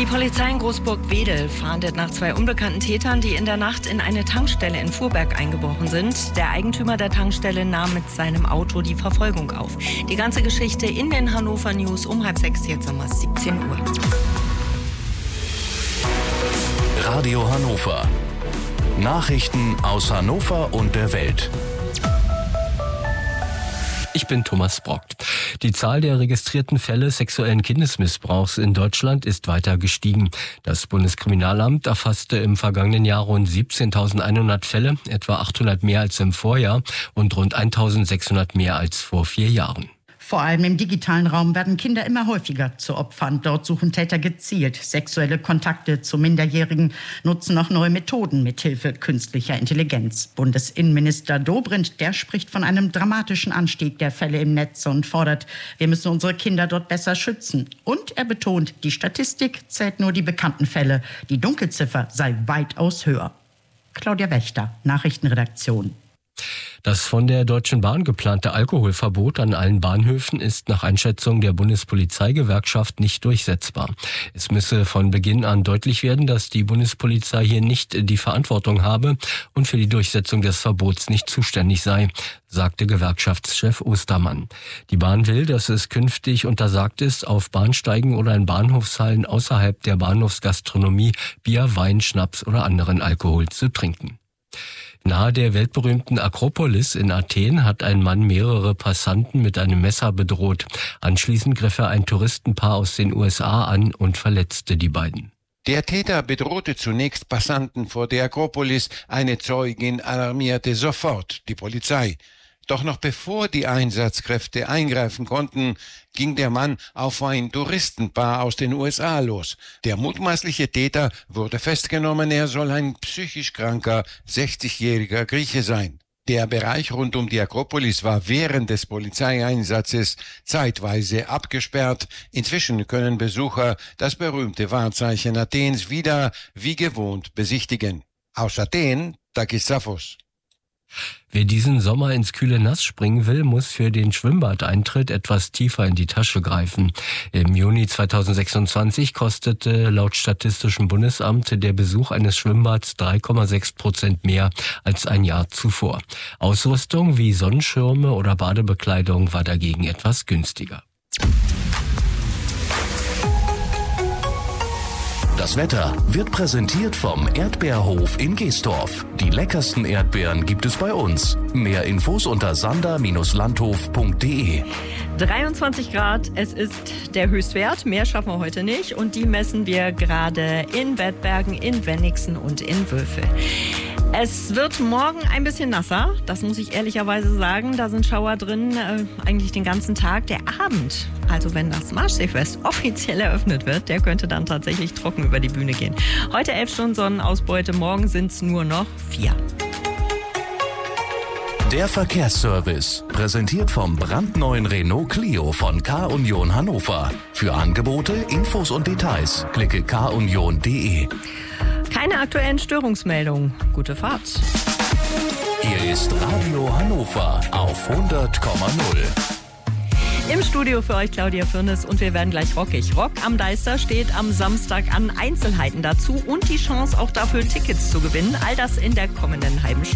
Die Polizei in Großburg-Wedel fahndet nach 2 unbekannten Tätern, die in der Nacht in eine Tankstelle in Fuhrberg eingebrochen sind. Der Eigentümer der Tankstelle nahm mit seinem Auto die Verfolgung auf. Die ganze Geschichte in den Hannover News um 5:30, jetzt um 17 Uhr. Radio Hannover. Nachrichten aus Hannover und der Welt. Ich bin Thomas Brockt. Die Zahl der registrierten Fälle sexuellen Kindesmissbrauchs in Deutschland ist weiter gestiegen. Das Bundeskriminalamt erfasste im vergangenen Jahr rund 17.100 Fälle, etwa 800 mehr als im Vorjahr und rund 1.600 mehr als vor 4 Jahren. Vor allem im digitalen Raum werden Kinder immer häufiger zu Opfern. Dort suchen Täter gezielt sexuelle Kontakte zu Minderjährigen, nutzen auch neue Methoden mithilfe künstlicher Intelligenz. Bundesinnenminister Dobrindt, der spricht von einem dramatischen Anstieg der Fälle im Netz und fordert, wir müssen unsere Kinder dort besser schützen. Und er betont, die Statistik zählt nur die bekannten Fälle. Die Dunkelziffer sei weitaus höher. Claudia Wächter, Nachrichtenredaktion. Das von der Deutschen Bahn geplante Alkoholverbot an allen Bahnhöfen ist nach Einschätzung der Bundespolizeigewerkschaft nicht durchsetzbar. Es müsse von Beginn an deutlich werden, dass die Bundespolizei hier nicht die Verantwortung habe und für die Durchsetzung des Verbots nicht zuständig sei, sagte Gewerkschaftschef Ostermann. Die Bahn will, dass es künftig untersagt ist, auf Bahnsteigen oder in Bahnhofshallen außerhalb der Bahnhofsgastronomie Bier, Wein, Schnaps oder anderen Alkohol zu trinken. Nahe der weltberühmten Akropolis in Athen hat ein Mann mehrere Passanten mit einem Messer bedroht. Anschließend griff er ein Touristenpaar aus den USA an und verletzte die beiden. Der Täter bedrohte zunächst Passanten vor der Akropolis. Eine Zeugin alarmierte sofort die Polizei. Doch noch bevor die Einsatzkräfte eingreifen konnten, ging der Mann auf ein Touristenpaar aus den USA los. Der mutmaßliche Täter wurde festgenommen. Er soll ein psychisch kranker 60-jähriger Grieche sein. Der Bereich rund um die Akropolis war während des Polizeieinsatzes zeitweise abgesperrt. Inzwischen können Besucher das berühmte Wahrzeichen Athens wieder wie gewohnt besichtigen. Aus Athen, Takis Safos. Wer diesen Sommer ins kühle Nass springen will, muss für den Schwimmbadeintritt etwas tiefer in die Tasche greifen. Im Juni 2026 kostete laut Statistischem Bundesamt der Besuch eines Schwimmbads 3,6% mehr als ein Jahr zuvor. Ausrüstung wie Sonnenschirme oder Badebekleidung war dagegen etwas günstiger. Das Wetter wird präsentiert vom Erdbeerhof in Geesdorf. Die leckersten Erdbeeren gibt es bei uns. Mehr Infos unter sander-landhof.de. 23 Grad, es ist der Höchstwert, mehr schaffen wir heute nicht und die messen wir gerade in Wettbergen, in Wenigsen und in Wülfel. Es wird morgen ein bisschen nasser, das muss ich ehrlicherweise sagen. Da sind Schauer drin, eigentlich den ganzen Tag. Der Abend, also wenn das Marschseefest offiziell eröffnet wird, der könnte dann tatsächlich trocken über die Bühne gehen. Heute 11 Stunden Sonnenausbeute, morgen sind es nur noch 4. Der Verkehrsservice, präsentiert vom brandneuen Renault Clio von K-Union Hannover. Für Angebote, Infos und Details klicke kunion.de. Keine aktuellen Störungsmeldungen. Gute Fahrt. Hier ist Radio Hannover auf 100,0. Im Studio für euch Claudia Firnes und wir werden gleich rockig. Rock am Deister steht am Samstag an. Einzelheiten dazu und die Chance auch dafür Tickets zu gewinnen. All das in der kommenden halben Stunde.